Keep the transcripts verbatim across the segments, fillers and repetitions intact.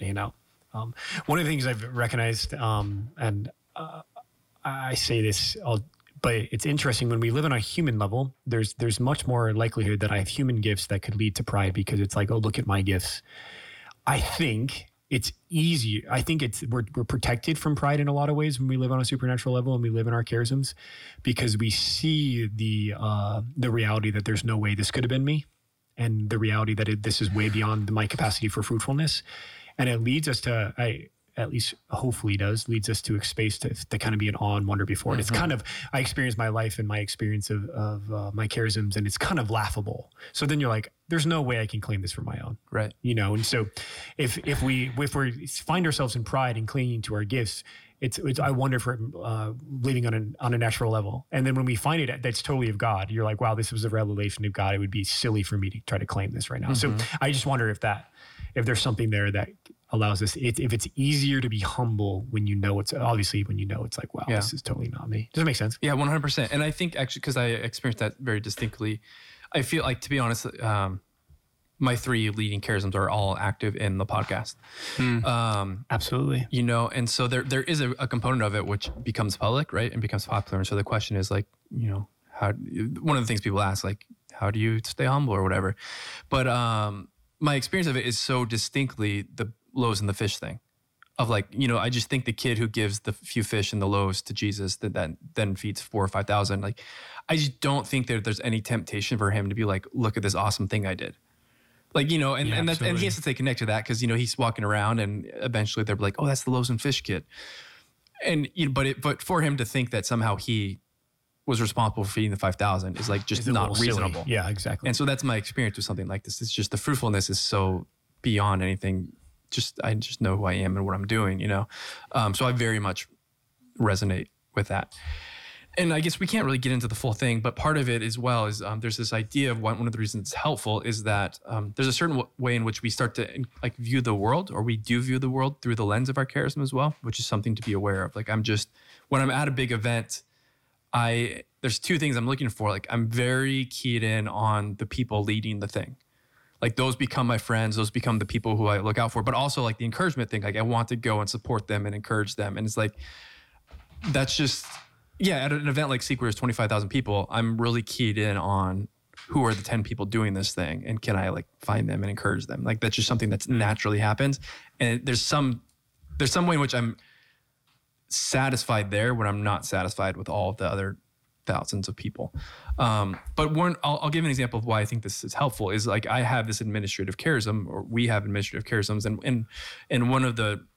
you know. Um, one of the things I've recognized, um, and uh, I say this, all, but it's interesting when we live on a human level. There's there's much more likelihood that I have human gifts that could lead to pride because it's like, oh, look at my gifts. I think it's easier. I think it's we're we're protected from pride in a lot of ways when we live on a supernatural level and we live in our charisms, because we see the uh, the reality that there's no way this could have been me, and the reality that it, this is way beyond my capacity for fruitfulness. And it leads us to, I at least hopefully does, leads us to a space to, to kind of be in awe and wonder before it. Mm-hmm. It's kind of, I experienced my life and my experience of, of uh, my charisms, and it's kind of laughable. So then you're like, there's no way I can claim this for my own. Right. You know, and so if if we if we find ourselves in pride and clinging to our gifts, it's, it's I wonder if we're uh, living on a, on a natural level. And then when we find it, that's totally of God. You're like, wow, this was a revelation of God. It would be silly for me to try to claim this right now. Mm-hmm. So I just wonder if that, if there's something there that allows us, it, if it's easier to be humble when you know it's, obviously when you know it's like, wow, yeah. this is totally not me. Does that make sense? Yeah, one hundred percent. And I think actually, because I experienced that very distinctly, I feel like, to be honest, um, my three leading charisms are all active in the podcast. Mm. Um, Absolutely. You know, and so there there is a, a component of it which becomes public, right? And becomes popular. And so the question is like, you know, how, one of the things people ask, like, how do you stay humble or whatever? But um, my experience of it is so distinctly the loaves and the fish thing. Of like, you know, I just think the kid who gives the few fish and the loaves to Jesus that, that then feeds four or five thousand, like, I just don't think that there's any temptation for him to be like, look at this awesome thing I did. Like, you know, and, yeah, and, that's, and he has to stay connected to that because, you know, he's walking around and eventually they're like, oh, that's the loaves and fish kid. And, you know, but it, but for him to think that somehow he was responsible for feeding the five thousand is like just not reasonable. Silly. Yeah, exactly. And so that's my experience with something like this. It's just the fruitfulness is so beyond anything. Just, I just know who I am and what I'm doing, you know? Um, so I very much resonate with that. And I guess we can't really get into the full thing, but part of it as well is um, there's this idea of one, one of the reasons it's helpful is that um, there's a certain w- way in which we start to like view the world, or we do view the world through the lens of our charisma as well, which is something to be aware of. Like I'm just, when I'm at a big event, I, there's two things I'm looking for. Like I'm very keyed in on the people leading the thing. Like those become my friends, those become the people who I look out for, but also like the encouragement thing. Like I want to go and support them and encourage them. And it's like, that's just, yeah, at an event like Seek where there's twenty-five thousand people, I'm really keyed in on who are the ten people doing this thing and can I like find them and encourage them? Like that's just something that's naturally happens. And there's some, there's some way in which I'm satisfied there when I'm not satisfied with all of the other thousands of people. Um, but one, I'll, I'll give an example of why I think this is helpful is like I have this administrative charism, or we have administrative charisms, and and and one of the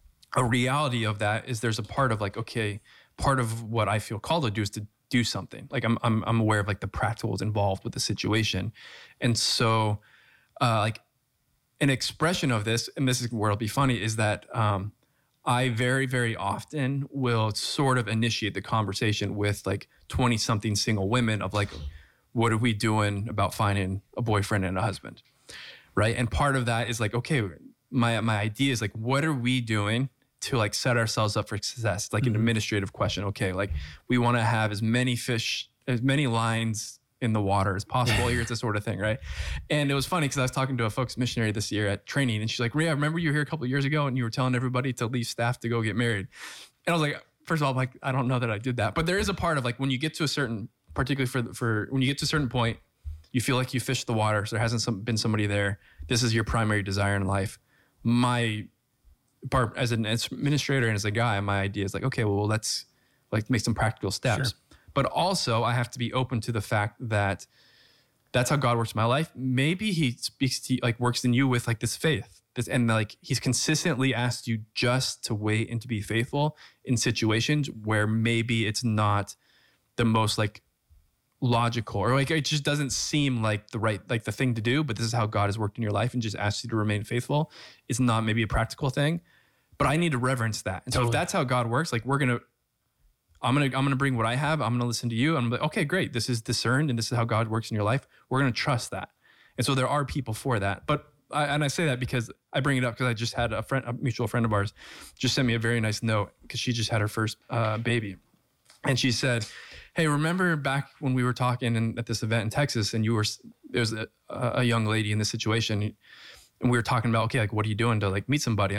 a reality of that is there's a part of like, okay, part of what I feel called to do is to do something. Like I'm I'm I'm aware of like the practicals involved with the situation, and so uh, like an expression of this, and this is where it'll be funny, is that um, I very, very often will sort of initiate the conversation with like twenty something single women of like, what are we doing about finding a boyfriend and a husband, right? And part of that is like, okay, my my idea is like, what are we doing to like set ourselves up for success? It's like mm-hmm. an administrative question. Okay, like we want to have as many fish, as many lines in the water as possible. Here's the sort of thing, right? And it was funny because I was talking to a folks missionary this year at training, and she's like, Ria, remember you were here a couple of years ago and you were telling everybody to leave staff to go get married. And I was like, first of all, I'm like, I don't know that I did that. But there is a part of like, when you get to a certain, particularly for, for when you get to a certain point, you feel like you fished the water, so there hasn't some, been somebody there. This is your primary desire in life. My part as an administrator and as a guy, my idea is like, okay, well, let's like make some practical steps. Sure. But also I have to be open to the fact that that's how God works in my life. Maybe he speaks to like works in you with like this faith, this, and like he's consistently asked you just to wait and to be faithful in situations where maybe it's not the most like logical, or like it just doesn't seem like the right, like the thing to do, but this is how God has worked in your life and just asks you to remain faithful. It's not maybe a practical thing, but I need to reverence that. And totally. So if that's how God works, like we're going to, I'm going to, I'm going to bring what I have. I'm going to listen to you. I'm like, okay, great. This is discerned and this is how God works in your life. We're going to trust that. And so there are people for that. But I, and I say that because I bring it up because I just had a friend, a mutual friend of ours just sent me a very nice note because she just had her first uh, baby. And she said, hey, remember back when we were talking in, at this event in Texas and you were, there was a, a young lady in this situation and we were talking about, okay, like, what are you doing to like meet somebody?